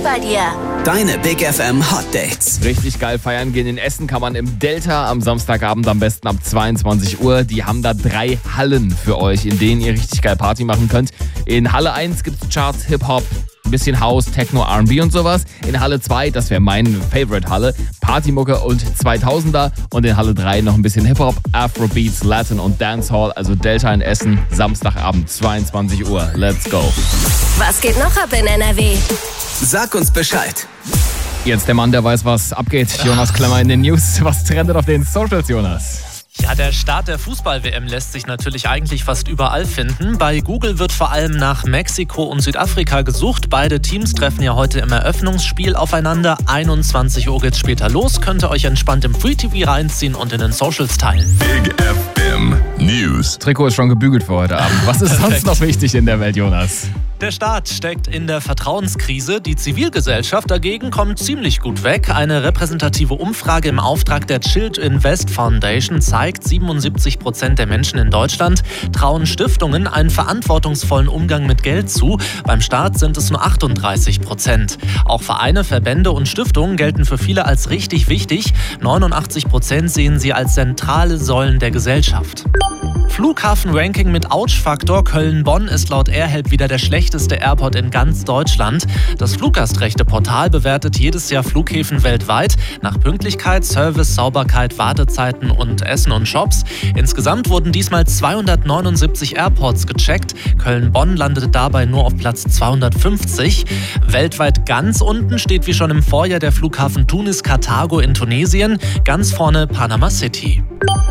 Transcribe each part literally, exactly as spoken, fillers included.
bei dir. Deine Big F M Hot Dates. Richtig geil feiern gehen in Essen kann man im Delta am Samstagabend am besten ab zweiundzwanzig Uhr. Die haben da drei Hallen für euch, in denen ihr richtig geil Party machen könnt. In Halle eins gibt's Charts, Hip-Hop, ein bisschen House, Techno, R and B und sowas. In Halle zwei, das wäre meine Favorite-Halle, Partymucke und zweitausender. Und in Halle drei noch ein bisschen Hip-Hop, Afrobeats, Latin und Dancehall. Also Delta in Essen, Samstagabend zweiundzwanzig Uhr. Let's go. Was geht noch ab in N R W? Sag uns Bescheid. Jetzt der Mann, der weiß, was abgeht. Jonas Klemmer in den News. Was trendet auf den Socials, Jonas? Ja, der Start der Fußball-W M lässt sich natürlich eigentlich fast überall finden. Bei Google wird vor allem nach Mexiko und Südafrika gesucht. Beide Teams treffen ja heute im Eröffnungsspiel aufeinander. einundzwanzig Uhr geht's später los. Könnt ihr euch entspannt im Free T V reinziehen und in den Socials teilen. Big F M News. Trikot ist schon gebügelt für heute Abend. Was ist sonst noch wichtig in der Welt, Jonas? Der Staat steckt in der Vertrauenskrise. Die Zivilgesellschaft dagegen kommt ziemlich gut weg. Eine repräsentative Umfrage im Auftrag der Child Invest Foundation zeigt, siebenundsiebzig Prozent der Menschen in Deutschland trauen Stiftungen einen verantwortungsvollen Umgang mit Geld zu. Beim Staat sind es nur achtunddreißig Prozent. Auch Vereine, Verbände und Stiftungen gelten für viele als richtig wichtig. neunundachtzig Prozent sehen sie als zentrale Säulen der Gesellschaft. Flughafen-Ranking mit Ouch-Faktor. Köln-Bonn ist laut Airhelp wieder der schlechteste Airport in ganz Deutschland. Das Fluggastrechte-Portal bewertet jedes Jahr Flughäfen weltweit nach Pünktlichkeit, Service, Sauberkeit, Wartezeiten und Essen und Shops. Insgesamt wurden diesmal zweihundertneunundsiebzig Airports gecheckt. Köln-Bonn landete dabei nur auf Platz zweihundertfünfzig. Weltweit ganz unten steht wie schon im Vorjahr der Flughafen Tunis-Karthago in Tunesien. Ganz vorne Panama City.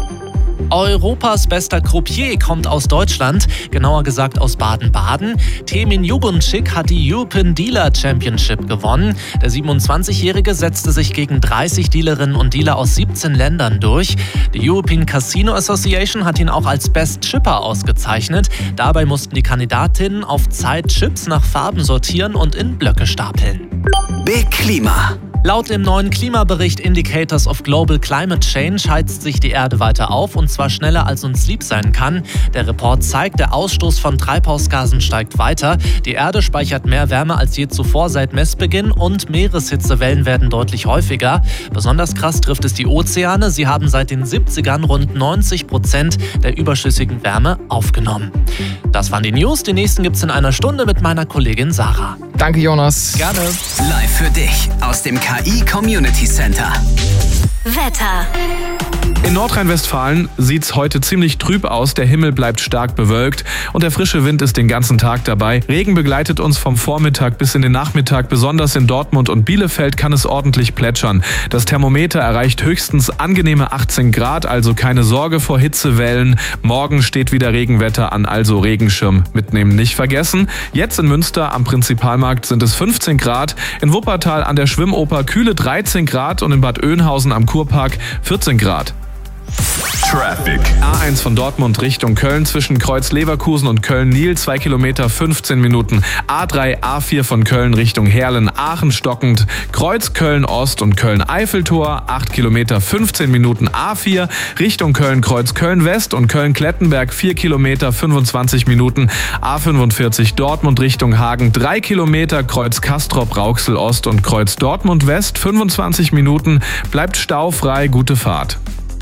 Europas bester Croupier kommt aus Deutschland, genauer gesagt aus Baden-Baden. Temin Jugunčić hat die European Dealer Championship gewonnen. Der siebenundzwanzigjährige setzte sich gegen dreißig Dealerinnen und Dealer aus siebzehn Ländern durch. Die European Casino Association hat ihn auch als Best Chipper ausgezeichnet. Dabei mussten die Kandidatinnen auf Zeit Chips nach Farben sortieren und in Blöcke stapeln. Big Klima. Laut dem neuen Klimabericht Indicators of Global Climate Change heizt sich die Erde weiter auf und zwar schneller als uns lieb sein kann. Der Report zeigt, der Ausstoß von Treibhausgasen steigt weiter. Die Erde speichert mehr Wärme als je zuvor seit Messbeginn und Meereshitzewellen werden deutlich häufiger. Besonders krass trifft es die Ozeane. Sie haben seit den siebzigern rund neunzig Prozent der überschüssigen Wärme aufgenommen. Das waren die News. Die nächsten gibt's in einer Stunde mit meiner Kollegin Sarah. Danke, Jonas. Gerne. Live für dich aus dem K I Community Center. Wetter. In Nordrhein-Westfalen sieht's heute ziemlich trüb aus. Der Himmel bleibt stark bewölkt und der frische Wind ist den ganzen Tag dabei. Regen begleitet uns vom Vormittag bis in den Nachmittag. Besonders in Dortmund und Bielefeld kann es ordentlich plätschern. Das Thermometer erreicht höchstens angenehme achtzehn Grad, also keine Sorge vor Hitzewellen. Morgen steht wieder Regenwetter an, also Regenschirm mitnehmen nicht vergessen. Jetzt in Münster am Prinzipalmarkt sind es fünfzehn Grad. In Wuppertal an der Schwimmoper kühle dreizehn Grad und in Bad Oeynhausen am Kurpark vierzehn Grad. Traffic. A eins von Dortmund Richtung Köln zwischen Kreuz Leverkusen und Köln-Nil, zwei Kilometer fünfzehn Minuten. A drei, A vier von Köln Richtung Herlen, Aachen stockend. Kreuz Köln-Ost und Köln-Eiffeltor, acht Kilometer fünfzehn Minuten. A vier Richtung Köln, Kreuz Köln-West und Köln-Klettenberg, vier Kilometer fünfundzwanzig Minuten. A fünfundvierzig Dortmund Richtung Hagen, drei Kilometer. Kreuz Castrop-Rauxel-Ost und Kreuz Dortmund-West, fünfundzwanzig Minuten. Bleibt staufrei, gute Fahrt.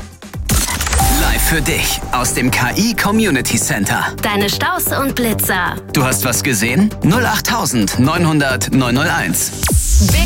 Live für dich aus dem K I Community Center. Deine Staus und Blitzer. Du hast was gesehen? null acht neunhundert neunhunderteins.